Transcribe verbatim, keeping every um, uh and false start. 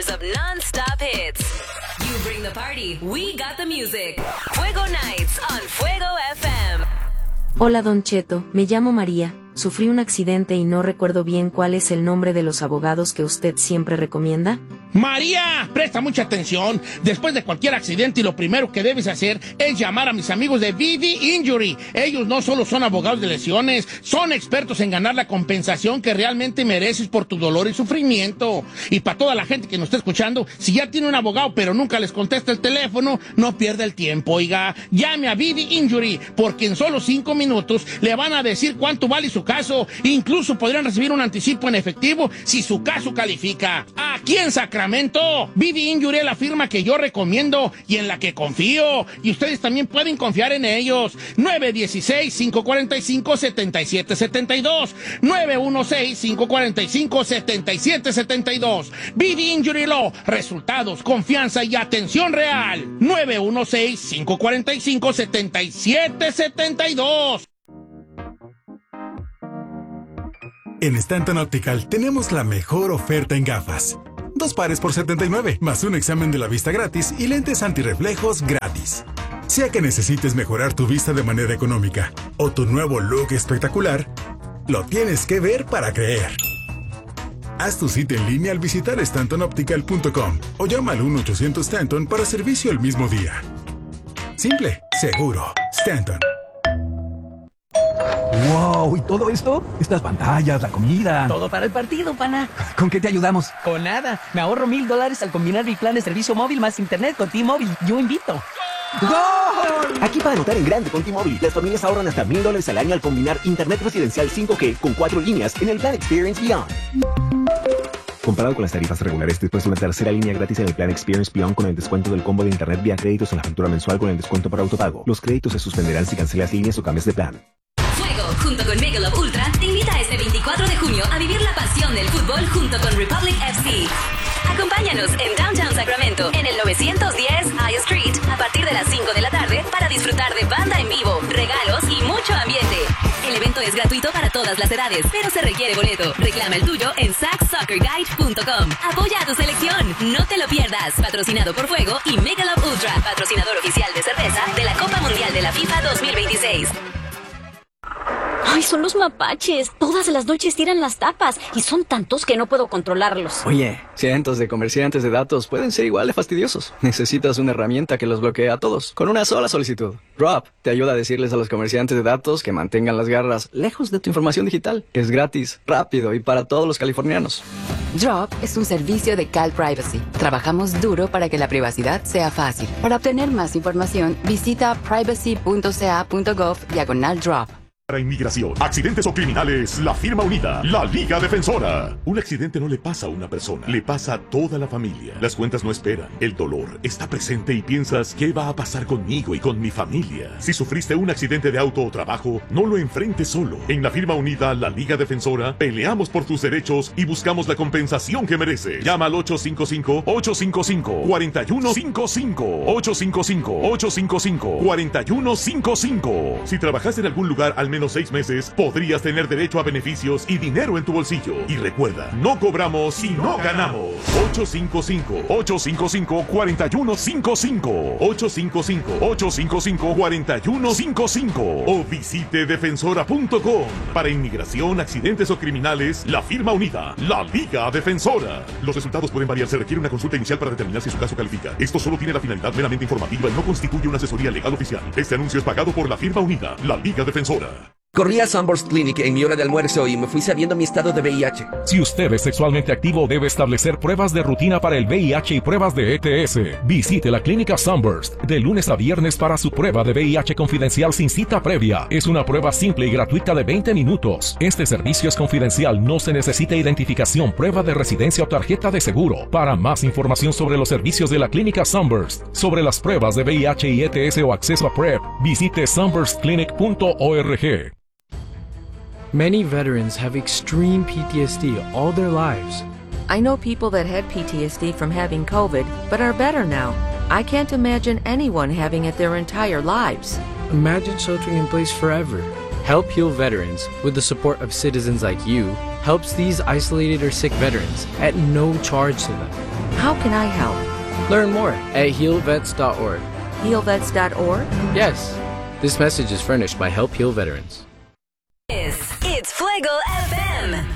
hours of non-stop hits. You bring the party, we got the music. Fuego Nights on Fuego F M. Hola Don Cheto, me llamo María, sufrí un accidente y no recuerdo bien cuál es el nombre de los abogados que usted siempre recomienda. María, presta mucha atención. Después de cualquier accidente, lo primero que debes hacer es llamar a mis amigos de V V Injury. Ellos no solo son abogados de lesiones, son expertos en ganar la compensación que realmente mereces por tu dolor y sufrimiento. Y para toda la gente que nos está escuchando, si ya tiene un abogado pero nunca les contesta el teléfono, no pierda el tiempo, oiga. Llame a V V Injury, porque en solo cinco minutos le van a decir cuánto vale su caso. Incluso podrían recibir un anticipo en efectivo si su caso califica. Aquí en Sacramento, V V Injury es la firma que yo recomiendo y en la que confío. Y ustedes también pueden confiar en ellos. nueve uno seis, cinco cuatro cinco, siete siete siete dos. nueve uno seis, cinco cuatro cinco, siete siete siete dos. V V Injury Law. Resultados, confianza y atención real. nueve uno seis, cinco cuatro cinco, siete siete siete dos. En Stanton Optical tenemos la mejor oferta en gafas. Dos pares por setenta y nueve, más un examen de la vista gratis y lentes antirreflejos gratis. Sea que necesites mejorar tu vista de manera económica o tu nuevo look espectacular, lo tienes que ver para creer. Haz tu cita en línea al visitar stanton optical punto com o llama al uno ochocientos Stanton para servicio el mismo día. Simple, seguro, Stanton. ¡Wow! ¿Y todo esto? Estas pantallas, la comida... Todo para el partido, pana. ¿Con qué te ayudamos? Con nada. Me ahorro mil dólares al combinar mi plan de servicio móvil más internet con T-Mobile. Yo invito. ¡Gol! Aquí para anotar en grande con T-Mobile, las familias ahorran hasta mil dólares al año al combinar internet residencial cinco G con cuatro líneas en el plan Experience Beyond. Comparado con las tarifas regulares, después de una tercera línea gratis en el plan Experience Beyond con el descuento del combo de internet vía créditos en la factura mensual con el descuento por autopago. Los créditos se suspenderán si cancelas líneas o cambias de plan. Fuego, junto con Michelob Ultra, te invita este veinticuatro de junio a vivir la pasión del fútbol junto con Republic F C. Acompáñanos en Downtown Sacramento, en el novecientos diez High Street, a partir de las cinco de la tarde, para disfrutar de banda en vivo, regalos y mucho ambiente. El evento es gratuito para todas las edades, pero se requiere boleto. Reclama el tuyo en sac soccer guide punto com. Apoya a tu selección, no te lo pierdas. Patrocinado por Fuego y Michelob Ultra, patrocinador oficial de cerveza de la Copa Mundial de la FIFA dos mil veintiséis. Ay, son los mapaches. Todas las noches tiran las tapas y son tantos que no puedo controlarlos. Oye, cientos de comerciantes de datos pueden ser igual de fastidiosos. Necesitas una herramienta que los bloquee a todos con una sola solicitud. Drop te ayuda a decirles a los comerciantes de datos que mantengan las garras lejos de tu información digital. Es gratis, rápido y para todos los californianos. Drop es un servicio de Cal Privacy. Trabajamos duro para que la privacidad sea fácil. Para obtener más información, visita privacy punto c a punto gov diagonal drop. Para inmigración, accidentes o criminales, la firma unida, la Liga Defensora. Un accidente no le pasa a una persona, le pasa a toda la familia. Las cuentas no esperan, el dolor está presente y piensas, ¿qué va a pasar conmigo y con mi familia? Si sufriste un accidente de auto o trabajo, no lo enfrentes solo. En la firma unida, la Liga Defensora, peleamos por tus derechos y buscamos la compensación que mereces. Llama al ocho cinco cinco, ocho cinco cinco, cuatro uno cinco cinco, ocho cinco cinco, ocho cinco cinco, cuatro uno cinco cinco. Si trabajaste en algún lugar al menos seis meses, podrías tener derecho a beneficios y dinero en tu bolsillo. Y recuerda, no cobramos si no ganamos. ocho cinco cinco, ocho cinco cinco, cuatro uno cinco cinco, ocho cinco cinco, ocho cinco cinco, cuatro uno cinco cinco o visite defensora punto com. Para inmigración, accidentes o criminales, la firma unida, la Liga Defensora. Los resultados pueden variar, se requiere una consulta inicial para determinar si su caso califica. Esto solo tiene la finalidad meramente informativa y no constituye una asesoría legal oficial. Este anuncio es pagado por la firma unida, la Liga Defensora. Corrí a Sunburst Clinic en mi hora de almuerzo y me fui sabiendo mi estado de V I H. Si usted es sexualmente activo, debe establecer pruebas de rutina para el V I H y pruebas de E T S. Visite la clínica Sunburst de lunes a viernes para su prueba de V I H confidencial sin cita previa. Es una prueba simple y gratuita de veinte minutos. Este servicio es confidencial, no se necesita identificación, prueba de residencia o tarjeta de seguro. Para más información sobre los servicios de la clínica Sunburst, sobre las pruebas de V I H y E T S o acceso a PrEP, visite sunburst clinic punto org. Many veterans have extreme P T S D all their lives. I know people that had P T S D from having COVID, but are better now. I can't imagine anyone having it their entire lives. Imagine sheltering in place forever. Help Heal Veterans, with the support of citizens like you, helps these isolated or sick veterans at no charge to them. How can I help? Learn more at heal vets dot org. heal vets dot org? Yes. This message is furnished by Help Heal Veterans. It's, it's Fuego F M.